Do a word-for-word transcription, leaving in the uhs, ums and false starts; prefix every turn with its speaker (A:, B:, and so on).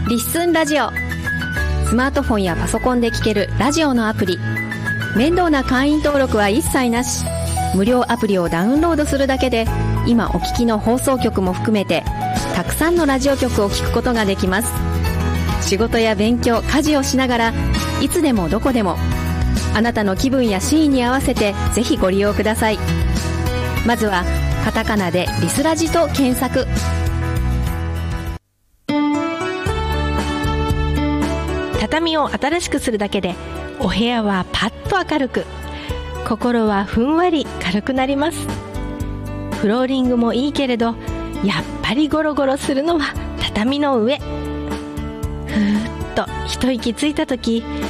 A: リッスンラジオ。スマートフォンやパソコンで聞けるラジオのアプリ。面倒な会員登録は一切なし。無料アプリをダウンロードするだけで今お聞きの放送局も含めてたくさんのラジオ局を聞くことができます。仕事や勉強、家事をしながらいつでもどこでもあなたの気分やシーンに合わせてぜひご利用ください。まずはカタカナでリスラジと検索。
B: 畳を新しくするだけでお部屋はパッと明るく、心はふんわり軽くなります。フローリングもいいけれどやっぱりゴロゴロするのは畳の上。ふーっと一息ついた時、